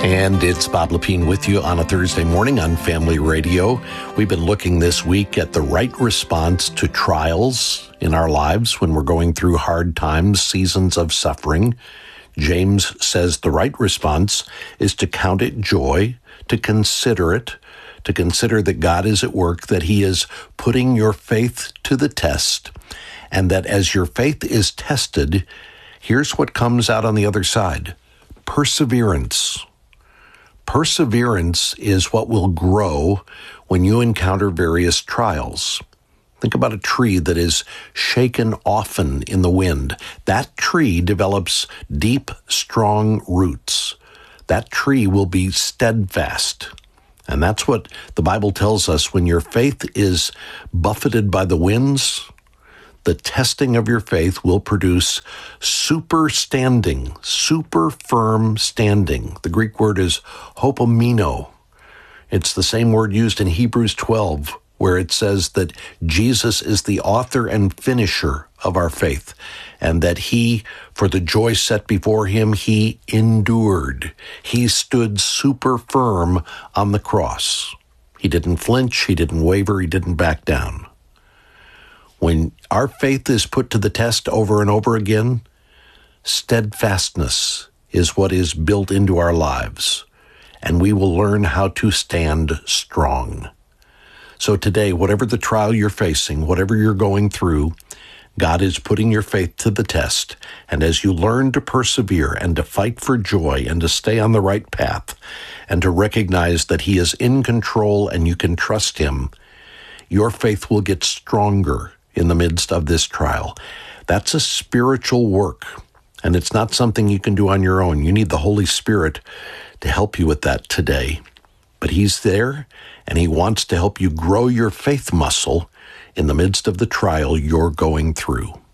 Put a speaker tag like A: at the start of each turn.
A: And it's Bob Lepine with you on a Thursday morning on Family Radio. We've been looking this week at the right response to trials in our lives when we're going through hard times, seasons of suffering. James says the right response is to count it joy, to consider it, to consider that God is at work, that He is putting your faith to the test, and that as your faith is tested, here's what comes out on the other side: perseverance. Perseverance is what will grow when you encounter various trials. Think about a tree that is shaken often in the wind. That tree develops deep, strong roots. That tree will be steadfast. And that's what the Bible tells us. When your faith is buffeted by the winds, the testing of your faith will produce super firm standing. The Greek word is hopomeno. It's the same word used in Hebrews 12, where it says that Jesus is the author and finisher of our faith, and that He, for the joy set before Him, He endured. He stood super firm on the cross. He didn't flinch, He didn't waver, He didn't back down. When our faith is put to the test over and over again, steadfastness is what is built into our lives, and we will learn how to stand strong. So today, whatever the trial you're facing, whatever you're going through, God is putting your faith to the test, and as you learn to persevere and to fight for joy and to stay on the right path and to recognize that He is in control and you can trust Him, your faith will get stronger in the midst of this trial. That's a spiritual work, and it's not something you can do on your own. You need the Holy Spirit to help you with that today. But He's there, and He wants to help you grow your faith muscle in the midst of the trial you're going through.